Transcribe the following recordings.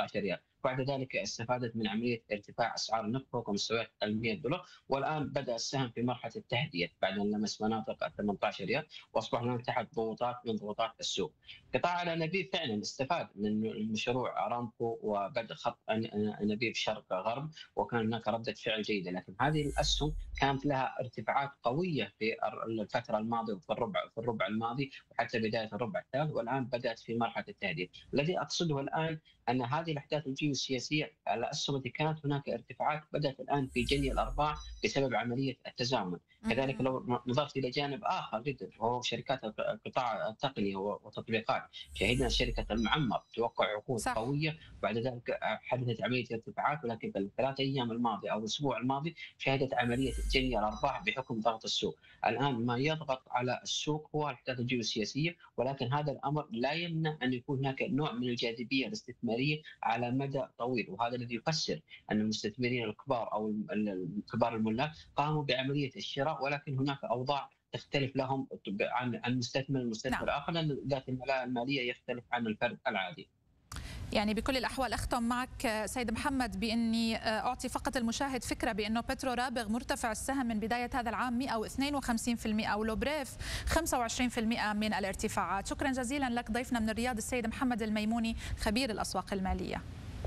18 ريال. بعد ذلك استفادت من عمليه ارتفاع اسعار النفط فوق مستويات ال 100 دولار، والان بدا السهم في مرحله التهدئه بعد ان لمس مناطق ال 18 ريال، واصبح الان تحت ضغوطات من ضغوطات السوق. قطاع الانابيب فعلا استفاد من مشروع ارامكو وبدء خط انابيب شرق غرب، وكان هناك رده فعل جيده، لكن هذه الاسهم كانت لها ارتفاعات قويه في الفتره الماضيه وفي الربع الماضي وحتى بدايه الربع الثالث، والان بدات في مرحله التهدئه. الذي اقصده الان ان هذه الاحداث الجيوسياسيه على الاسهم التي كانت هناك ارتفاعات بدات الان في جني الارباح بسبب عمليه التزامن. كذلك لو نظرت الى جانب اخر جدا وهو شركات قطاع التقنيه والتطبيقات، شهدنا شركه المعمر توقع عقود صح. قويه، بعد ذلك حدثت عمليه ارتفاعات، ولكن في الثلاث ايام الماضيه او الاسبوع الماضي شهدت عمليه جني الارباح بحكم ضغط السوق. الان ما يضغط على السوق هو الاحداث الجيوسياسيه، ولكن هذا الامر لا يمنع ان يكون هناك نوع من الجاذبيه الاستثماريه على مدى طويل، وهذا الذي يفسر ان المستثمرين الكبار او كبار الملاك قاموا بعمليه الشراء، ولكن هناك اوضاع تختلف لهم عن المستثمر نعم. الاخر، لان ذات الولاء الماليه يختلف عن الفرد العادي. يعني بكل الأحوال أختم معك سيد محمد بإني أعطي فقط المشاهد فكرة بأنه بترو رابغ مرتفع السهم من بداية هذا العام 152%، ولوبريف 25% من الارتفاعات. شكرا جزيلا لك ضيفنا من الرياض السيد محمد الميموني خبير الأسواق المالية.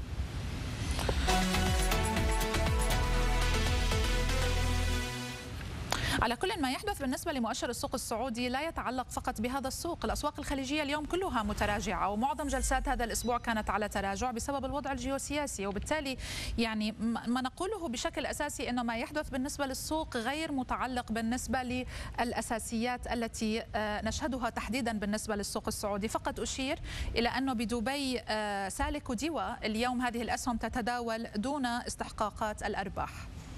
على كل ما يحدث بالنسبة لمؤشر السوق السعودي لا يتعلق فقط بهذا السوق، الأسواق الخليجية اليوم كلها متراجعة، ومعظم جلسات هذا الأسبوع كانت على تراجع بسبب الوضع الجيوسياسي، وبالتالي يعني ما نقوله بشكل أساسي أنه ما يحدث بالنسبة للسوق غير متعلق بالنسبة للأساسيات التي نشهدها تحديدا بالنسبة للسوق السعودي. فقط أشير إلى أنه بدبي سالك وديوا اليوم هذه الأسهم تتداول دون استحقاقات الأرباح.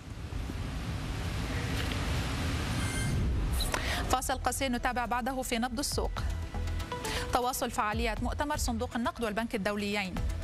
فاصل قصير نتابع بعده في نبض السوق. تواصل فعاليات مؤتمر صندوق النقد والبنك الدوليين.